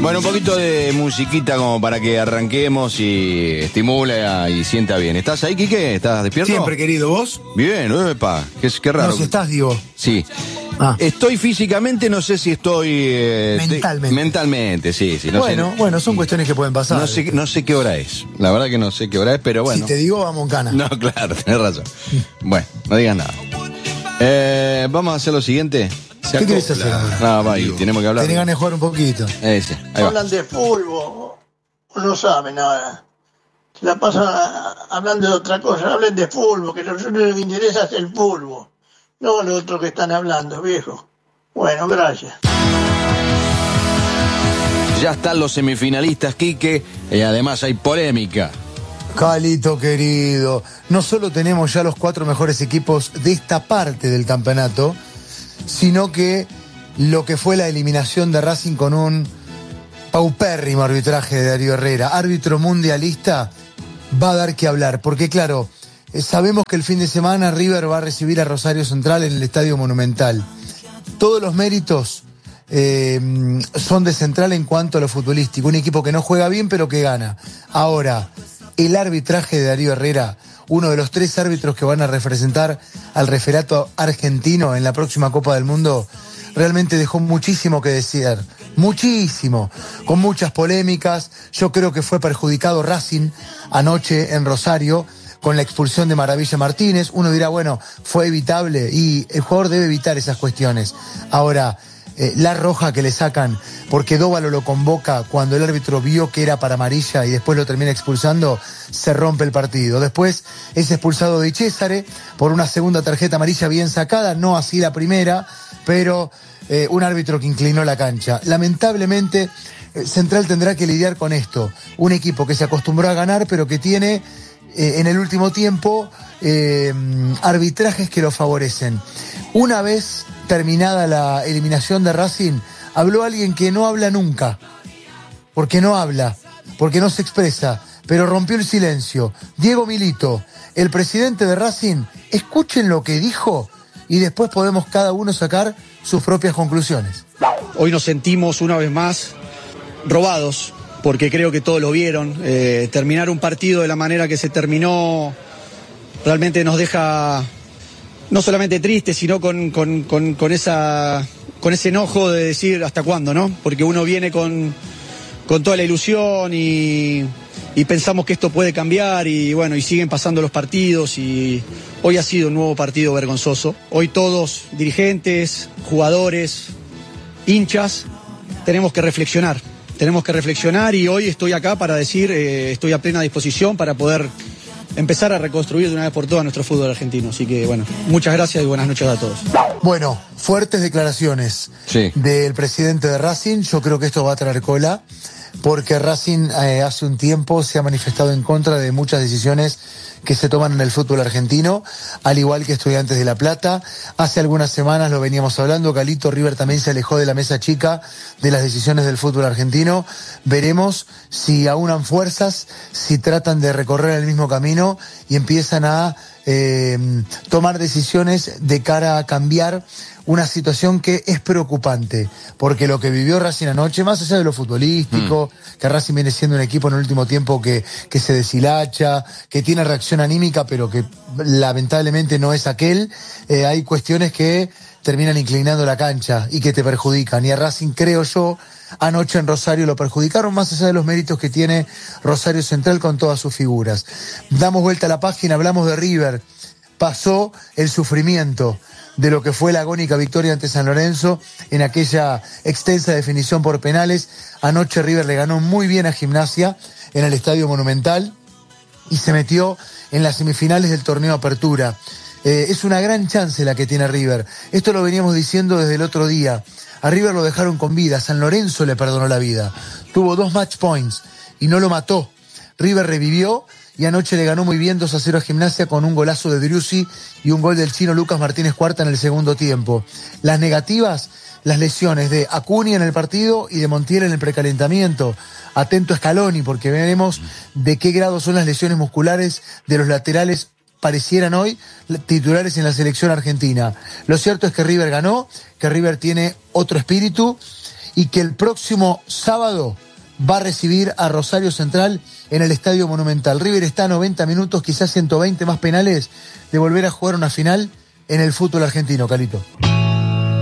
Bueno, un poquito de musiquita como para que arranquemos y estimule y sienta bien. ¿Estás ahí, Quique? ¿Estás despierto? Siempre, querido. ¿Vos? Bien, epa, qué raro. No, si estás, digo. Sí. Ah. Estoy físicamente, no sé si estoy... Mentalmente. Mentalmente, sí. No bueno, son cuestiones que pueden pasar. No sé qué hora es. La verdad que no sé qué hora es, pero bueno. Si te digo, vamos en cana. No, claro, tenés razón. Bueno, no digas nada. Vamos a hacer lo siguiente. ¿Qué querés hacer ahora? No, va, y tenemos que hablar. Tenés ganas de jugar un poquito. Sí, ahí va. Hablan de fútbol, no saben nada. Se la pasan hablando de otra cosa. Hablen de fútbol, que a nosotros lo que interesa es el fútbol, no lo otro que están hablando, viejo. Bueno, gracias. Ya están los semifinalistas, Quique, y además hay polémica. Calito querido, no solo tenemos ya los 4 mejores equipos de esta parte del campeonato, sino que lo que fue la eliminación de Racing con un paupérrimo arbitraje de Darío Herrera, árbitro mundialista, va a dar que hablar, porque claro, sabemos que el fin de semana River va a recibir a Rosario Central en el Estadio Monumental. Todos los méritos son de Central en cuanto a lo futbolístico, un equipo que no juega bien pero que gana. Ahora, el arbitraje de Darío Herrera, uno de los 3 árbitros que van a representar al referato argentino en la próxima Copa del Mundo, realmente dejó muchísimo que decir, muchísimo, con muchas polémicas. Yo creo que fue perjudicado Racing anoche en Rosario con la expulsión de Maravilla Martínez. Uno dirá, bueno, fue evitable y el jugador debe evitar esas cuestiones. Ahora, la roja que le sacan porque Dóvalo lo convoca cuando el árbitro vio que era para amarilla y después lo termina expulsando, se rompe el partido. Después es expulsado Di Cesare por una segunda tarjeta amarilla bien sacada, no así la primera, pero un árbitro que inclinó la cancha. Lamentablemente Central tendrá que lidiar con esto, un equipo que se acostumbró a ganar pero que tiene en el último tiempo arbitrajes que lo favorecen. Una vez terminada la eliminación de Racing, habló alguien que no habla nunca, porque no habla, porque no se expresa, pero rompió el silencio. Diego Milito, el presidente de Racing, escuchen lo que dijo y después podemos cada uno sacar sus propias conclusiones. Hoy nos sentimos una vez más robados, porque creo que todos lo vieron. Terminar un partido de la manera que se terminó realmente nos deja no solamente tristes, sino con ese enojo de decir hasta cuándo, ¿no? Porque uno viene con toda la ilusión y pensamos que esto puede cambiar y bueno, y siguen pasando los partidos y hoy ha sido un nuevo partido vergonzoso. Hoy todos, dirigentes, jugadores, hinchas, tenemos que reflexionar y hoy estoy acá para decir, estoy a plena disposición para poder empezar a reconstruir de una vez por todas nuestro fútbol argentino. Así que bueno, muchas gracias y buenas noches a todos. Bueno, fuertes declaraciones del presidente de Racing. Yo creo que esto va a traer cola, porque Racing hace un tiempo se ha manifestado en contra de muchas decisiones que se toman en el fútbol argentino, al igual que Estudiantes de La Plata. Hace algunas semanas lo veníamos hablando, Calito, River también se alejó de la mesa chica de las decisiones del fútbol argentino. Veremos si aunan fuerzas, si tratan de recorrer el mismo camino y empiezan a tomar decisiones de cara a cambiar una situación que es preocupante, porque lo que vivió Racing anoche, más allá de lo futbolístico, que Racing viene siendo un equipo en el último tiempo que se deshilacha, que tiene reacción anímica, pero que lamentablemente no es aquel, hay cuestiones que terminan inclinando la cancha y que te perjudican, y a Racing, creo yo, anoche en Rosario lo perjudicaron, más allá de los méritos que tiene Rosario Central con todas sus figuras. Damos vuelta a la página, hablamos de River, pasó el sufrimiento de lo que fue la agónica victoria ante San Lorenzo en aquella extensa definición por penales. Anoche River le ganó muy bien a Gimnasia en el Estadio Monumental y se metió en las semifinales del torneo Apertura. Es una gran chance la que tiene River. Esto lo veníamos diciendo desde el otro día. A River lo dejaron con vida, San Lorenzo le perdonó la vida. Tuvo 2 match points y no lo mató. River revivió y anoche le ganó muy bien 2-0 a Gimnasia con un golazo de Driussi y un gol del chino Lucas Martínez Cuarta en el segundo tiempo. Las negativas, las lesiones de Acuña en el partido y de Montiel en el precalentamiento. Atento a Scaloni, porque veremos de qué grado son las lesiones musculares de los laterales, parecieran hoy titulares en la selección argentina. Lo cierto es que River ganó, que River tiene otro espíritu y que el próximo sábado va a recibir a Rosario Central en el Estadio Monumental. River está a 90 minutos, quizás 120 más penales de volver a jugar una final en el fútbol argentino, Calito.